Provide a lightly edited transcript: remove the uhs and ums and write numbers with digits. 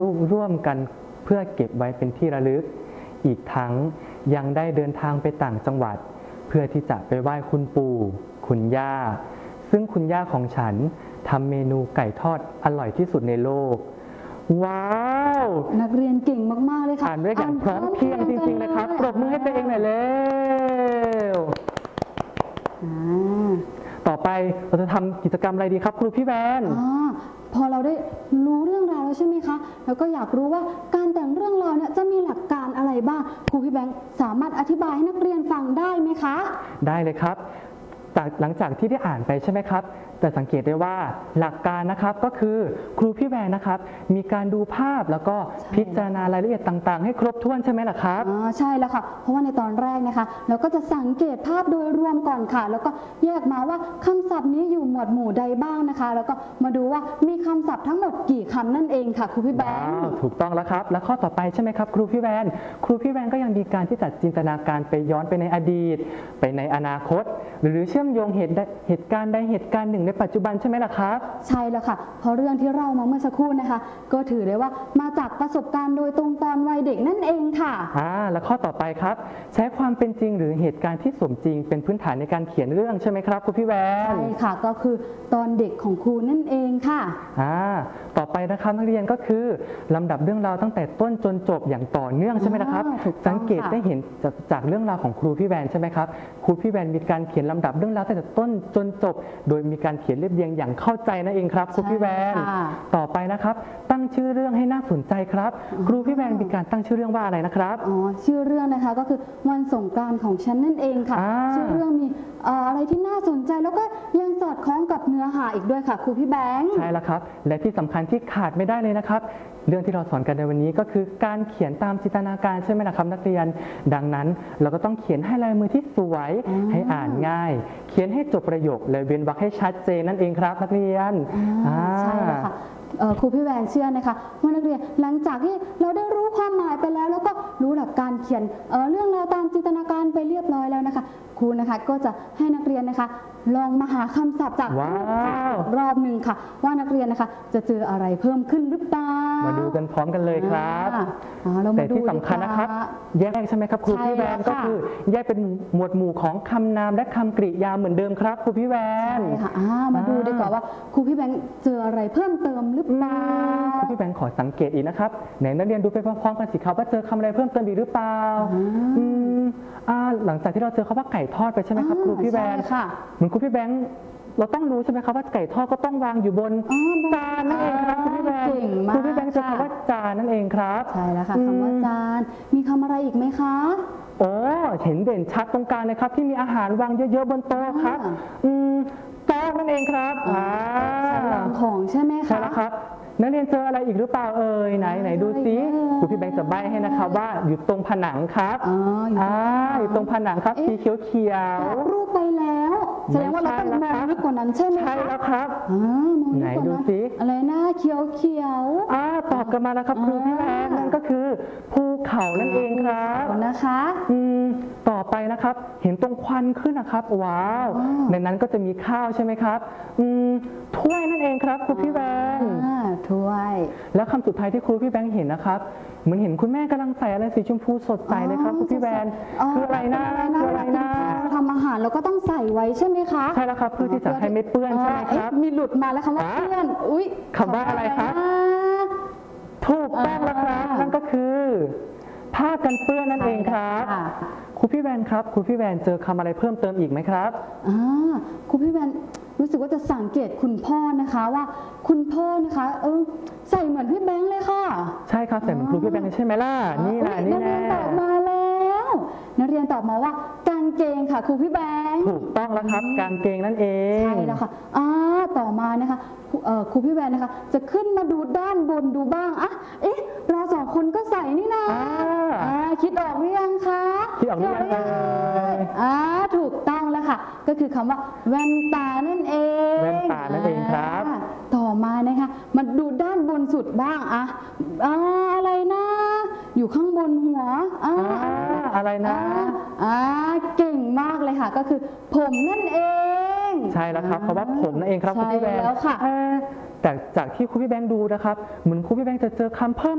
ร่วมกันเพื่อเก็บไว้เป็นที่ระลึกอีกทั้งยังได้เดินทางไปต่างจังหวัดเพื่อที่จะไปไหว้คุณปู่คุณย่าซึ่งคุณย่าของฉันทำเมนูไก่ทอดอร่อยที่สุดในโลกว้าวนักเรียนเก่งมากๆเลยค่ะอ่านด้วยอย่างพร้อมเพรียงจริงๆเลยครับปรบมือให้ตัวเองหน่อยเร็วต่อไปเราจะทำกิจกรรมอะไรดีครับครูพี่แวนพอเราได้รู้เรื่องราวแล้วใช่ไหมคะแล้วก็อยากรู้ว่าการแต่งเรื่องราวเนี่ยจะมีหลักการอะไรบ้างครูพี่แบงค์สามารถอธิบายให้นักเรียนฟังได้ไหมคะได้เลยครับหลังจากที่ได้อ่านไปใช่ไหมครับแต่สังเกตได้ว่าหลักการนะครับก็คือครูพี่แวนนะครับมีการดูภาพแล้วก็พิจารณารายละเอียดต่างๆให้ครบถ้วนใช่ไหมล่ะครับใช่แล้วค่ะเพราะว่าในตอนแรกนะคะเราก็จะสังเกตภาพโดยรวมก่อนค่ะแล้วก็แยกมาว่าคำศัพท์นี้อยู่หมวดหมู่ใดบ้างนะคะแล้วก็มาดูว่ามีคำศัพท์ทั้งหมดกี่คำนั่นเองค่ะครูพี่แวนถูกต้องแล้วครับและข้อต่อไปใช่ไหมครับครูพี่แวนก็ยังมีการที่จะจินตนาการไปย้อนไปในอดีตไปในอนาคตหรือเชื่อมโยงเหตุการณ์ใดเหตุการณ์หนึ่งในปัจจุบันใช่ไหมล่ะครับใช่แล้วค่ะเพราะเรื่องที่เล่ามาเมื่อสักครู่นะคะก็ถือได้ว่ามาจากประสบการณ์โดยตรงตอนวัยเด็กนั่นเองค่ะและข้อต่อไปครับใช้ความเป็นจริงหรือเหตุการณ์ที่สมจริงเป็นพื้นฐานในการเขียนเรื่องใช่ไหมครับครูพี่แวนใช่ค่ะก็คือตอนเด็กของครูนั่นเองค่ะต่อไปนะครับนักเรียนก็คือลำดับเรื่องราวตั้งแต่ต้นจนจบอย่างต่อเนื่องใช่ไหมนะครับสังเกตได้เห็นจากเรื่องราวของครูพี่แวนใช่ไหมครับครูพี่แวนมีการเขียนลำดับเรื่องราวตั้งแต่ต้นจนจบโดยมีการเขียนเรียบเรียงอย่างเข้าใจนั่นเองครับครูพี่แวนต่อไปนะครับตั้งชื่อเรื่องให้น่าสนใจครับครูพี่แวนมีการตั้งชื่อเรื่องว่าอะไรนะครับชื่อเรื่องนะคะก็คือวันสงกรานต์ของฉันนั่นเองค่ะชื่อเรื่องมีอะไรที่น่าสนใจแล้วก็ยังสอดคล้องกับเนื้อหาอีกด้วยค่ะครูพี่แบงค์ใช่แล้วครับและที่สำคัญที่ขาดไม่ได้เลยนะครับเรื่องที่เราสอนกันในวันนี้ก็คือการเขียนตามจินตนาการใช่ไหมล่ะครับนักเรียนดังนั้นเราก็ต้องเขียนให้ลายมือที่สวยให้อ่านง่ายเขียนให้จบประโยคและเว้นวรรคให้ชัดเจนนั่นเองครับนักเรียนใช่แล้วค่ะครูพี่แวนเชื่อนะคะว่านักเรียนหลังจากที่เราได้รู้ความหมายไปแล้วแล้วก็รู้หลักการเขียนเรื่องราวตามจินตนาการไปเรียบร้อยแล้วนะคะครูนะคะก็จะให้นักเรียนนะคะลองมาหาคำศัพท์จากรอบหนึ่งค่ะว่านักเรียนนะคะจะเจออะไรเพิ่มขึ้นหรือเปล่ามาดูกันพร้อมกันเลยครับแต่ที่สำคัญนะครับแยกใช่ไหมครับครูพี่แวนก็คือแยกเป็นหมวดหมู่ของคำนามและคำกริยาเหมือนเดิมครับครูพี่แวนใช่ค่ะมาดูดีกว่าว่าครูพี่แวนเจออะไรเพิ่มเติมหรือเปล่าครูพี่แวนขอสังเกตอีกนะครับไหนนักเรียนดูไปพร้อมๆกันสิครับว่าเจอคำอะไรเพิ่มเติมอีกหรือเปล่าหลังจากที่เราเจอคำว่าไก่ทอดไปใช่ไหมครับครูพี่แวนเหมือนครูพี่แบงค์เราต้องรู้ใช่ไหมครับว่าไก่ทอดก็ต้องวางอยู่บนจานนั่นเองครับครูพี่แบงค์เจอคำว่าจานนั่นเองครับใช่แล้วค่ะคำว่าจานมีคำอะไรอีกไหมคะเห็นเด่นชัดตรงกลางเลยครับที่มีอาหารวางเยอะๆบนโต๊ะครับโต๊ะนั่นเองครับวางของใช่ไหมคะใช่แล้วครับนักเรียนเจออะไรอีกหรือเปล่าไหนดูซิครูพี่แบงค์จะใบ้ให้นะครับว่าอยู่ตรงผนังครับอยู่ตรงผนังครับสีเขียวรูปไปแล้วแสดงว่าเราต้องมองลึกกว่านั้นใช่ไหมใช่แล้วครับไหนดูซิอะไรนะเขียวตอบกันมาแล้วครับครูพี่แบงค์นั่นก็คือภูเขานั่นเองครับนะคะต่อไปนะครับเห็นตรงควันขึ้นนะครับว้าวในนั้นก็จะมีข้าวใช่ไหมครับถ้วยนั่นเองครับครูพี่แบงค์ถ้วยแล้วคำสุดท้ายที่ครูพี่แบงค์เห็นนะครับเหมือนเห็นคุณแม่กำลังใส่อะไรสีชมพูสดใสเลยครับครูพี่แบงค์คืออะไรนะทำอาหารเราก็ต้องใส่ไว้ใช่ไหมคะใช่แล้วครับเพื่อที่จะให้ไม่เปื้อนใช่ไหมครับมีหลุดมาแล้วคำว่าเปื้อนคำว่าอะไรครับถูกต้องแล้วครับนั่นก็คือผ้ากันเปื้อนนั่นเองครับครูพี่แวนครับครูพี่แวนเจอคำอะไรเพิ่มเติมอีกไหมครับครูพี่แวนรู้สึกว่าจะสังเกตคุณพ่อนะคะว่าคุณพ่อนะคะใส่เหมือนพี่แบงค์เลยค่ะใช่ครับใส่เหมือนครูพี่แบงค์ใช่ไหมล่ะนี่แหละนักเรียนตอบมาแล้วนักเรียนตอบมาว่ากางเกงค่ะครูพี่แบงค์ถูกต้องแล้วครับกางเกงนั่นเองใช่แล้วค่ะต่อมานะคะครูพี่แวนนะคะจะขึ้นมาดูด้านบนดูบ้างเราสองคนก็ใส่นี่นะคิดออกหรือยังคะคิดออกหรือยังถูกต้องแล้วค่ะก็คือคำว่าแว่นตานั่นเองแว่นตานั่นเองครับต่อมานะคะมาดูด้านบนสุดบ้างอะไรนะอยู่ข้างบนหัวอะไรนะเก่งมากเลยค่ะก็คือผมนั่นเองใช่แล้วครับเพราะว่าผมนั่นเองครับครูพี่แบงค์แต่จากที่ครูพี่แบงค์ดูนะครับเหมือนครูพี่แบงค์จะเจอคำเพิ่ม